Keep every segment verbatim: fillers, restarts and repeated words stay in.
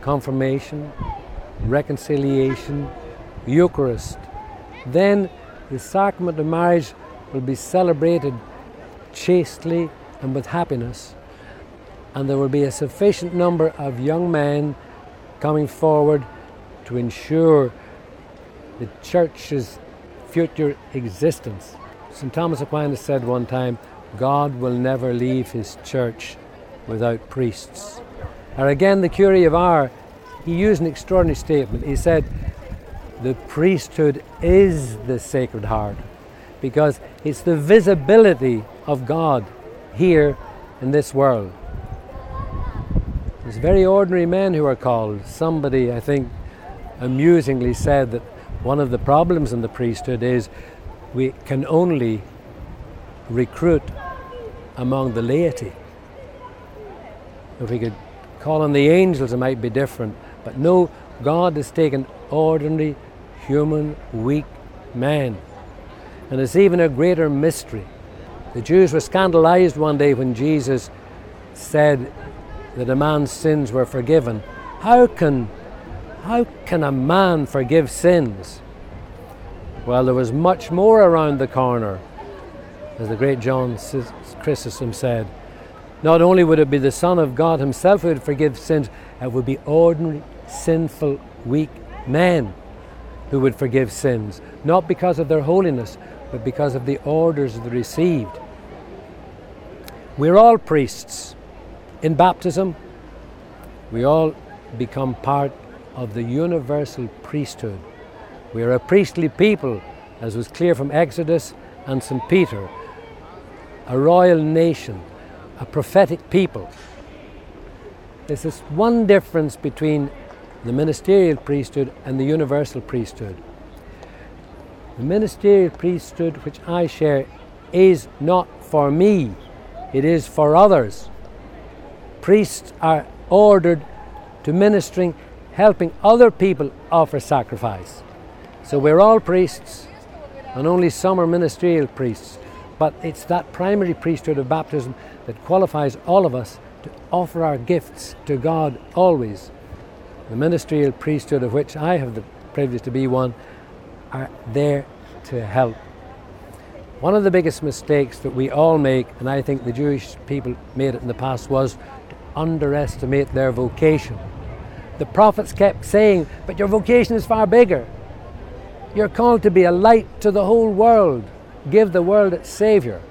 confirmation, reconciliation, Eucharist. Then the sacrament of marriage will be celebrated chastely and with happiness, and there will be a sufficient number of young men coming forward to ensure the Church's future existence. Saint Thomas Aquinas said one time, God will never leave his Church without priests. Or again, the Curé of Ars, he used an extraordinary statement. He said, the priesthood is the Sacred Heart, because it's the visibility of God here in this world. There's very ordinary men who are called. Somebody, I think, amusingly said that one of the problems in the priesthood is we can only recruit among the laity. If we could call on the angels, it might be different. But no, God has taken ordinary, human, weak men. And it's even a greater mystery. The Jews were scandalized one day when Jesus said that a man's sins were forgiven. How can, how can a man forgive sins? Well, there was much more around the corner, as the great John Chrysostom said. Not only would it be the Son of God himself who would forgive sins, it would be ordinary, sinful, weak men who would forgive sins, not because of their holiness, but because of the orders they received. We're all priests. In baptism, we all become part of the universal priesthood. We are a priestly people, as was clear from Exodus and Saint Peter, a royal nation, a prophetic people. There's this one difference between the ministerial priesthood and the universal priesthood. The ministerial priesthood which I share is not for me, it is for others. Priests are ordered to ministering, helping other people offer sacrifice. So we're all priests, and only some are ministerial priests. But it's that primary priesthood of baptism that qualifies all of us to offer our gifts to God always. The ministerial priesthood, of which I have the privilege to be one, are there to help. One of the biggest mistakes that we all make, and I think the Jewish people made it in the past, was to underestimate their vocation. The prophets kept saying, but your vocation is far bigger. You're called to be a light to the whole world. Give the world its Saviour.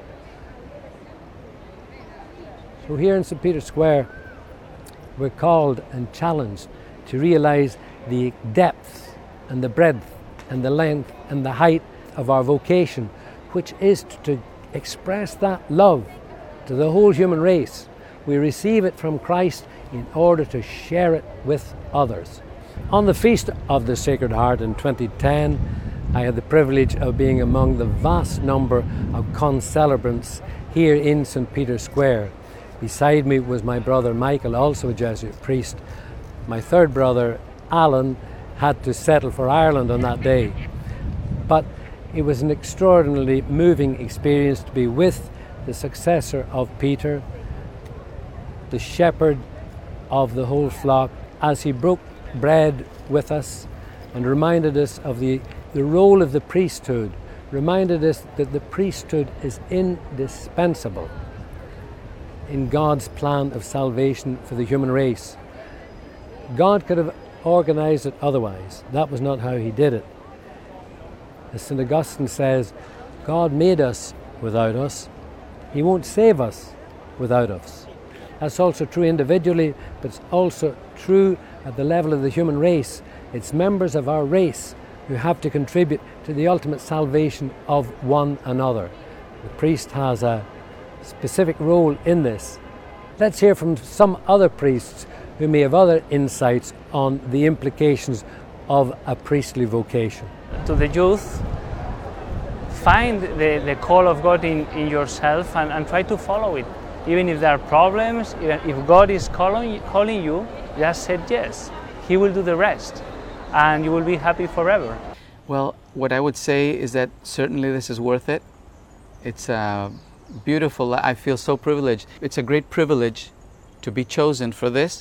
So here in Saint Peter's Square, we're called and challenged to realise the depth and the breadth and the length and the height of our vocation, which is to express that love to the whole human race. We receive it from Christ in order to share it with others. On the Feast of the Sacred Heart in twenty ten, I had the privilege of being among the vast number of concelebrants here in Saint Peter's Square. Beside me was my brother Michael, also a Jesuit priest. My third brother, Alan, had to settle for Ireland on that day. But it was an extraordinarily moving experience to be with the successor of Peter, the shepherd of the whole flock, as he broke bread with us and reminded us of the, the role of the priesthood, reminded us that the priesthood is indispensable in God's plan of salvation for the human race. God could have organized it otherwise. That was not how he did it. As Saint Augustine says, God made us without us. He won't save us without us. That's also true individually, but it's also true at the level of the human race. It's members of our race who have to contribute to the ultimate salvation of one another. The priest has a specific role in this. Let's hear from some other priests who may have other insights on the implications of a priestly vocation. To the youth, find the, the call of God in, in yourself and, and try to follow it. Even if there are problems, even if God is calling, calling you, just say yes. He will do the rest, and you will be happy forever. Well, what I would say is that certainly this is worth it. It's uh, beautiful. I feel so privileged. It's a great privilege to be chosen for this,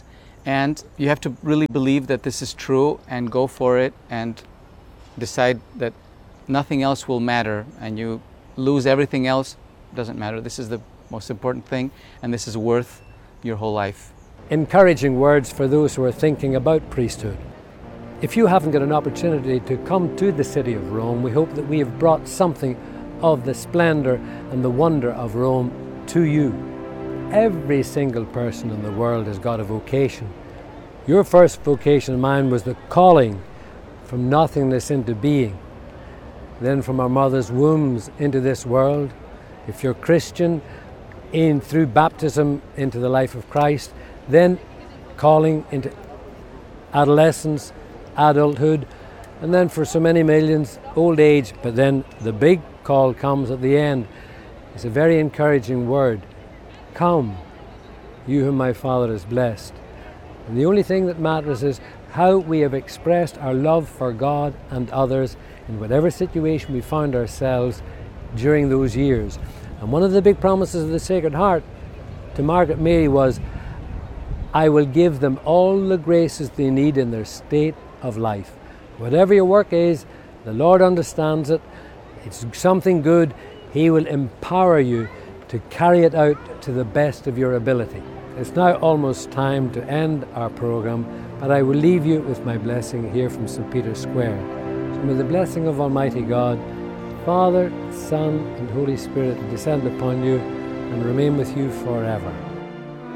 And you have to really believe that this is true and go for it and decide that nothing else will matter, and you lose everything else, doesn't matter. This is the most important thing, and this is worth your whole life. Encouraging words for those who are thinking about priesthood. If you haven't got an opportunity to come to the city of Rome, we hope that we have brought something of the splendor and the wonder of Rome to you. Every single person in the world has got a vocation. Your first vocation and mine was the calling from nothingness into being. Then from our mother's wombs into this world. If you're Christian, in through baptism into the life of Christ, then calling into adolescence, adulthood, and then for so many millions, old age. But then the big call comes at the end. It's a very encouraging word. Come, you whom my Father has blessed. And the only thing that matters is how we have expressed our love for God and others in whatever situation we found ourselves during those years. And one of the big promises of the Sacred Heart to Margaret Mary was, I will give them all the graces they need in their state of life. Whatever your work is, the Lord understands it. It's something good. He will empower you to carry it out to the best of your ability. It's now almost time to end our program, but I will leave you with my blessing here from Saint Peter's Square. So may the blessing of Almighty God, Father, Son, and Holy Spirit descend upon you and remain with you forever.